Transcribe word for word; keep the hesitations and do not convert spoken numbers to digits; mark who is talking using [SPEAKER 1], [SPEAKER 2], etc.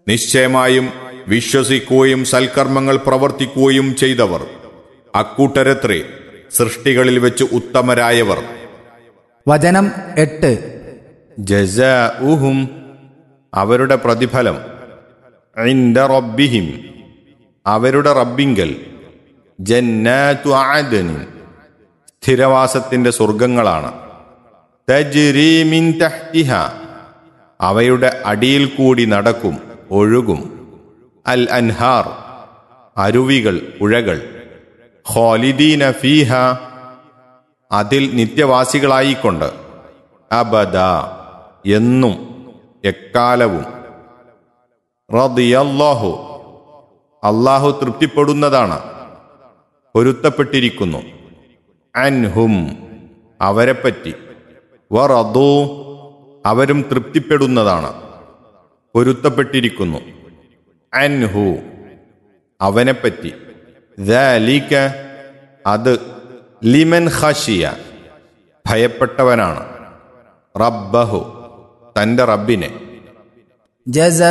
[SPEAKER 1] നിശ്ചയമായും വിശ്വസിക്കുകയും സൽക്കർമ്മങ്ങൾ പ്രവർത്തിക്കുകയും ചെയ്തവർ അക്കൂട്ടരത്രേ സൃഷ്ടികളിൽ വെച്ച് ഉത്തമരായവർ.
[SPEAKER 2] വചനം എട്ട്.
[SPEAKER 1] ജസാഉഹും അവരുടെ പ്രതിഫലം, ഇൻദ റബ്ബിഹിം അവരുടെ റബ്ബിങ്കൽ, ജന്നാതു അദ്ൻ സ്ഥിരവാസത്തിന്റെ സ്വർഗങ്ങളാണ്, തജ്രി മിൻ തഹ്തിഹ അവയുടെ അടിയിൽ കൂടി നടക്കും ഒഴുകും, അൽ അൻഹാർ അരുവികൾ പുഴകൾ, ഖാലിദീന ഫീഹ അതിൽ നിത്യവാസികളായിക്കൊണ്ട്, അബദ എന്നും എക്കാലവും, റളിയല്ലാഹു അല്ലാഹു തൃപ്തിപ്പെടുന്നതാണ്, പൊരുത്തപ്പെട്ടിരിക്കുന്നു, അൻഹും അവരെപ്പറ്റി, വറദു അവരും തൃപ്തിപ്പെടുന്നതാണ്, പൊരുത്തപ്പെട്ടിരിക്കുന്നു, അൻഹു അവനെപ്പറ്റി, ദാലിക അത്, ലിമൻ ഖശിയ ഭയപ്പെട്ടവനാണ്, റബ്ബഹു തന്റെ റബ്ബിനെ.
[SPEAKER 2] ജസ